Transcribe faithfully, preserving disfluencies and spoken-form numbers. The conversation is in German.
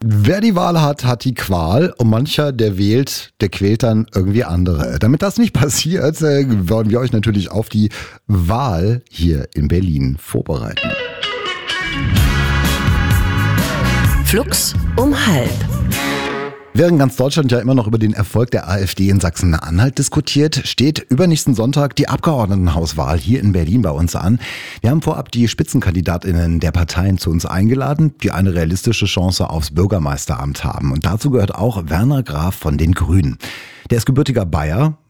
Wer die Wahl hat, hat die Qual und mancher, der wählt, der quält dann irgendwie andere. Damit das nicht passiert, äh, wollen wir euch natürlich auf die Wahl hier in Berlin vorbereiten. Flux um halb. Während ganz Deutschland ja immer noch über den Erfolg der AfD in Sachsen-Anhalt diskutiert, steht übernächsten Sonntag die Abgeordnetenhauswahl hier in Berlin bei uns an. Wir haben vorab die Spitzenkandidatinnen der Parteien zu uns eingeladen, die eine realistische Chance aufs Bürgermeisteramt haben. Und dazu gehört auch Werner Graf von den Grünen. Der ist gebürtiger Bayer,